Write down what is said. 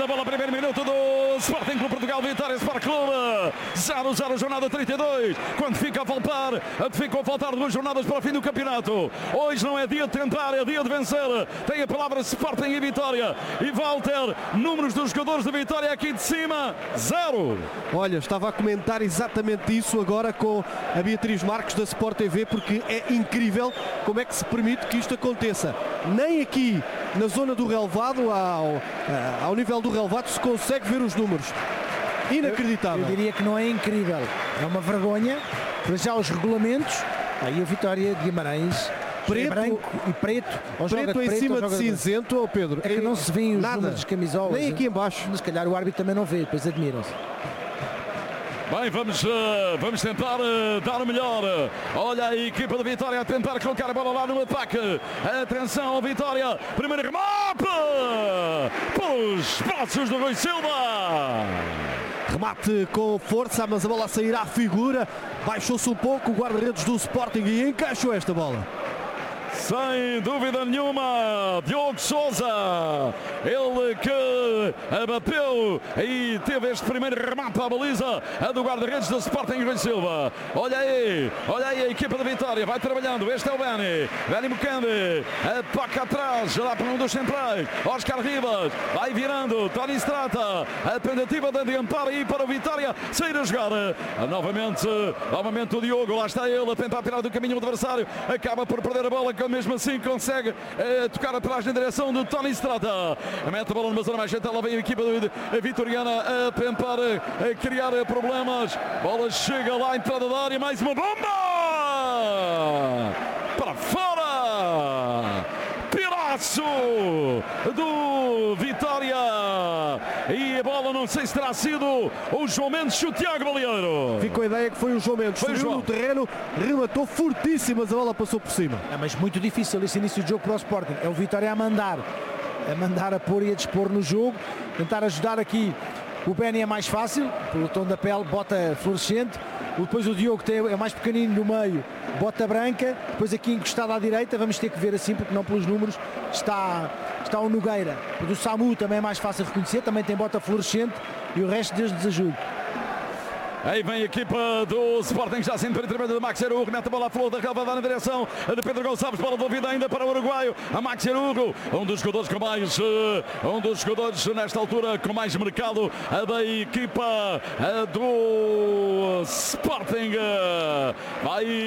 a bola, primeiro minuto do Sporting Clube Portugal, Vitória Sport Clube 0-0, jornada 32, quando ficam a faltar 2 jornadas para o fim do campeonato. Hoje não é dia de tentar, é dia de vencer. Tem a palavra Sporting e Vitória. E Walter, números dos jogadores da Vitória aqui de cima, 0. Olha, estava a comentar exatamente isso agora com a Beatriz Marques da Sport TV, porque é incrível como é que se permite que isto aconteça. Nem aqui na zona do relevado, ao nível do relevado, se consegue ver os números. Inacreditável. Eu diria que não é incrível, é uma vergonha. Para já os regulamentos, aí a Vitória de Guimarães, preto, branco e preto, ou joga preto de em preto, cima ou de joga cinzento, oh Pedro. É que não se vêem os números das camisolas. Nem aqui em baixo. Mas se calhar o árbitro também não vê, depois admiram-se. Bem, vamos tentar dar o melhor. Olha a equipa da Vitória a tentar colocar a bola lá no ataque. Atenção, Vitória. Primeiro remate pelos braços do Rui Silva. Remate com força, mas a bola a sair à figura. Baixou-se um pouco o guarda-redes do Sporting e encaixou esta bola. Sem dúvida nenhuma, Diogo Sousa, ele que abateu e teve este primeiro remate à baliza, a do guarda-redes do Sporting, Rui Silva. Olha aí a equipa da Vitória, vai trabalhando, este é o Beni Mukande, toca atrás, lá para um dos centrais, Oscar Ribas, vai virando, Tony Strata, a tentativa de adiantar aí para o Vitória, sair a jogar, novamente o Diogo, lá está ele a tentar tirar do caminho o adversário, acaba por perder a bola, mesmo assim consegue tocar atrás na direção do Tony Strata. Mete a bola numa zona mais central, lá vem a equipa vitoriana a tentar criar problemas. Bola chega lá, entrada da área, mais uma bomba! Para fora! Piraço do Vitória! E a bola não sei se terá sido o João Mendes ou o Tiago Balieiro. Ficou a ideia que foi o João Mendes. Subiu no terreno, rematou fortíssimo, mas a bola passou por cima. Mas muito difícil esse início de jogo para o Sporting. É o Vitória a mandar a pôr e a dispor no jogo, tentar ajudar aqui. O Beni é mais fácil, pelo tom da pele, bota fluorescente. Depois o Diogo é mais pequenino no meio, bota branca. Depois aqui encostado à direita, vamos ter que ver assim, porque não pelos números, está o Nogueira. O do Samu também é mais fácil de reconhecer, também tem bota fluorescente e o resto desde desajude. Aí vem a equipa do Sporting, já sempre em trabalho de Max Hugo, mete a bola à flor da relva, na direção de Pedro Gonçalves, bola devolvida ainda para o uruguaio, a Max Hugo, um dos jogadores nesta altura com mais mercado, a da equipa do Sporting. Vai